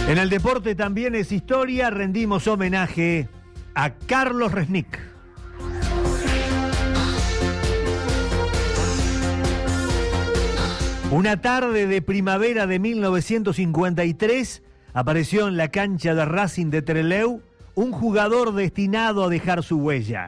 En el deporte también es historia, rendimos homenaje a Carlos Resnick. Una tarde de primavera de 1953 apareció en la cancha de Racing de Trelew un jugador destinado a dejar su huella.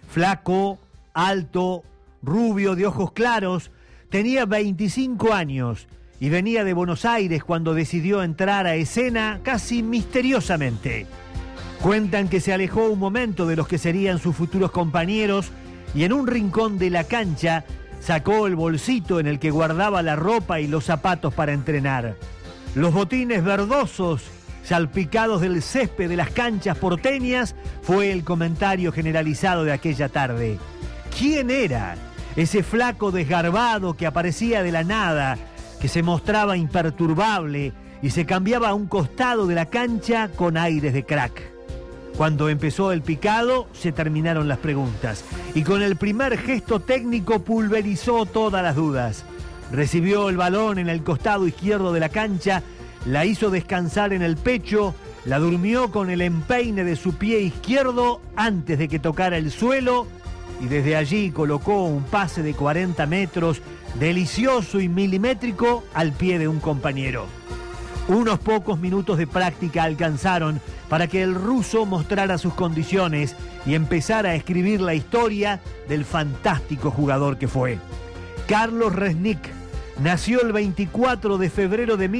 Flaco, alto, rubio, de ojos claros, tenía 25 años y venía de Buenos Aires cuando decidió entrar a escena casi misteriosamente. Cuentan que se alejó un momento de los que serían sus futuros compañeros y en un rincón de la cancha sacó el bolsito en el que guardaba la ropa y los zapatos para entrenar. Los botines verdosos, salpicados del césped de las canchas porteñas, fue el comentario generalizado de aquella tarde. ¿Quién era ese flaco desgarbado que aparecía de la nada, que se mostraba imperturbable y se cambiaba a un costado de la cancha con aires de crack? Cuando empezó el picado, se terminaron las preguntas y con el primer gesto técnico pulverizó todas las dudas. Recibió el balón en el costado izquierdo de la cancha, la hizo descansar en el pecho, la durmió con el empeine de su pie izquierdo antes de que tocara el suelo y desde allí colocó un pase de 40 metros, delicioso y milimétrico, al pie de un compañero. Unos pocos minutos de práctica alcanzaron para que el ruso mostrara sus condiciones y empezara a escribir la historia del fantástico jugador que fue. Carlos Resnick nació el 24 de febrero de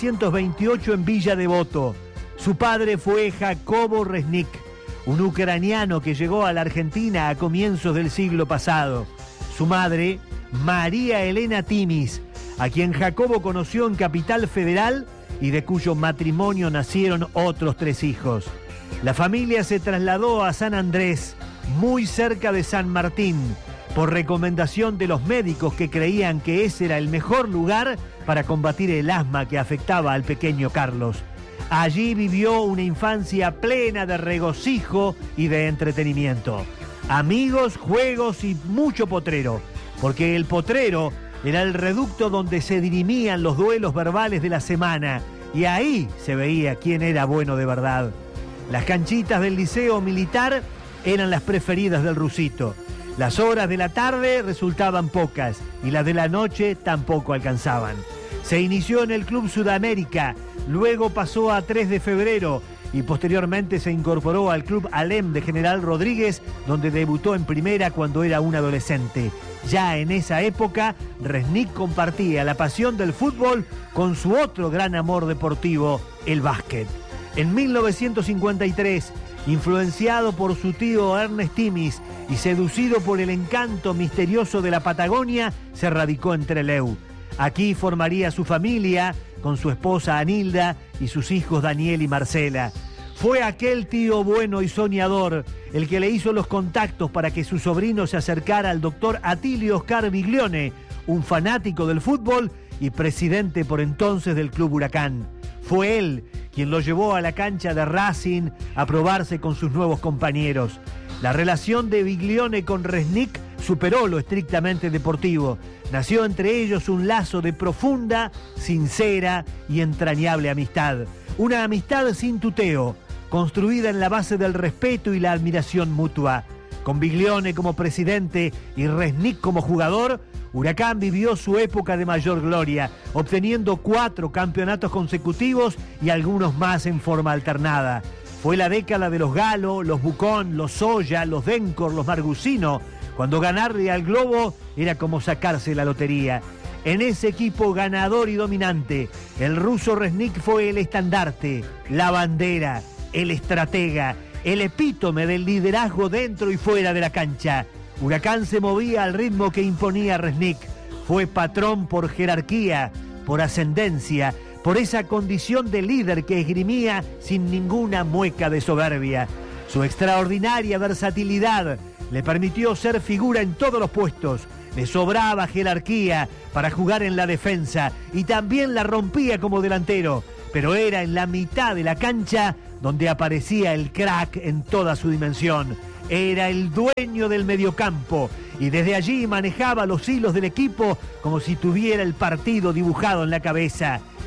1928 en Villa Devoto. Su padre fue Jacobo Resnick, un ucraniano que llegó a la Argentina a comienzos del siglo pasado. Su madre, María Elena Timis, a quien Jacobo conoció en Capital Federal y de cuyo matrimonio nacieron otros 3 hijos. La familia se trasladó a San Andrés, muy cerca de San Martín, por recomendación de los médicos que creían que ese era el mejor lugar para combatir el asma que afectaba al pequeño Carlos. Allí vivió una infancia plena de regocijo y de entretenimiento. Amigos, juegos y mucho potrero, porque el potrero era el reducto donde se dirimían los duelos verbales de la semana y ahí se veía quién era bueno de verdad. Las canchitas del liceo militar eran las preferidas del rusito. Las horas de la tarde resultaban pocas y las de la noche tampoco alcanzaban. Se inició en el Club Sudamérica, luego pasó a 3 de febrero y posteriormente se incorporó al Club Alem de General Rodríguez, donde debutó en primera cuando era un adolescente. Ya en esa época, Resnick compartía la pasión del fútbol con su otro gran amor deportivo, el básquet. En 1953, influenciado por su tío Ernest Timis y seducido por el encanto misterioso de la Patagonia, se radicó en Trelew. Aquí formaría su familia con su esposa Anilda y sus hijos Daniel y Marcela. Fue aquel tío bueno y soñador el que le hizo los contactos para que su sobrino se acercara al doctor Atilio Oscar Biglione, un fanático del fútbol y presidente por entonces del Club Huracán. Fue él quien lo llevó a la cancha de Racing a probarse con sus nuevos compañeros. La relación de Biglione con Resnick superó lo estrictamente deportivo. Nació entre ellos un lazo de profunda, sincera y entrañable amistad. Una amistad sin tuteo, construida en la base del respeto y la admiración mutua. Con Biglione como presidente y Resnick como jugador, Huracán vivió su época de mayor gloria, obteniendo 4 campeonatos consecutivos y algunos más en forma alternada. Fue la década de los Galo, los Bucón, los Soya, los Dencor, los Margusino, cuando ganarle al Globo era como sacarse la lotería. En ese equipo ganador y dominante, el ruso Resnick fue el estandarte, la bandera, el estratega, el epítome del liderazgo dentro y fuera de la cancha. Huracán se movía al ritmo que imponía Resnick. Fue patrón por jerarquía, por ascendencia, por esa condición de líder que esgrimía sin ninguna mueca de soberbia. Su extraordinaria versatilidad le permitió ser figura en todos los puestos. Le sobraba jerarquía para jugar en la defensa y también la rompía como delantero, pero era en la mitad de la cancha donde aparecía el crack en toda su dimensión. Era el dueño del mediocampo y desde allí manejaba los hilos del equipo como si tuviera el partido dibujado en la cabeza.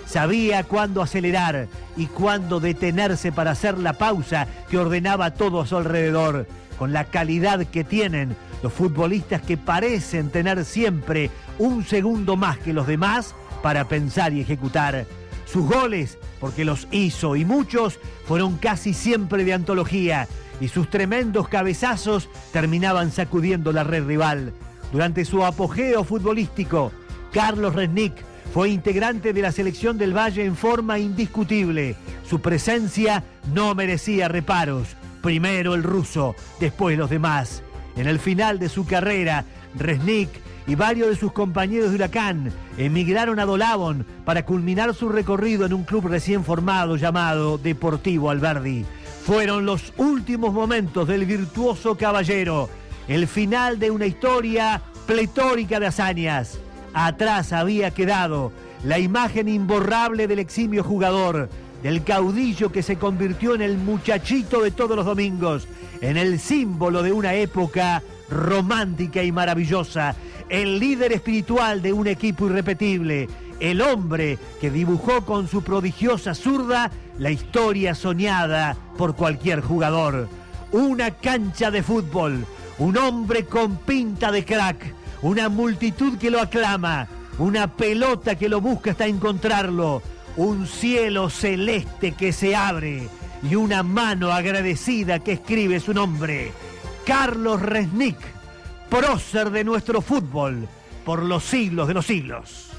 Sabía cuándo acelerar y cuándo detenerse para hacer la pausa que ordenaba todo a su alrededor. Con la calidad que tienen los futbolistas que parecen tener siempre un segundo más que los demás para pensar y ejecutar. Sus goles, porque los hizo y muchos, fueron casi siempre de antología y sus tremendos cabezazos terminaban sacudiendo la red rival. Durante su apogeo futbolístico, Carlos Resnick fue integrante de la selección del Valle en forma indiscutible. Su presencia no merecía reparos. Primero el ruso, después los demás. En el final de su carrera, Resnick y varios de sus compañeros de Huracán emigraron a Dolavon para culminar su recorrido en un club recién formado llamado Deportivo Alberdi. Fueron los últimos momentos del virtuoso caballero, el final de una historia pletórica de hazañas. Atrás había quedado la imagen imborrable del eximio jugador, del caudillo que se convirtió en el muchachito de todos los domingos, en el símbolo de una época romántica y maravillosa, el líder espiritual de un equipo irrepetible, el hombre que dibujó con su prodigiosa zurda la historia soñada por cualquier jugador. Una cancha de fútbol, un hombre con pinta de crack, una multitud que lo aclama, una pelota que lo busca hasta encontrarlo, un cielo celeste que se abre y una mano agradecida que escribe su nombre. Carlos Resnick, prócer de nuestro fútbol por los siglos de los siglos.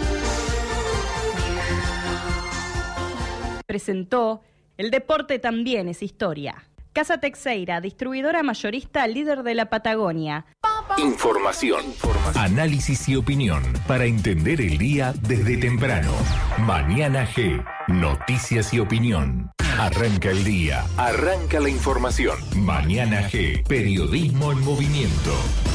Presentó El deporte también es historia. Casa Texeira, distribuidora mayorista líder de la Patagonia. Información, análisis y opinión para entender el día desde temprano. Mañana G, noticias y opinión. Arranca el día, arranca la información. Mañana G, periodismo en movimiento.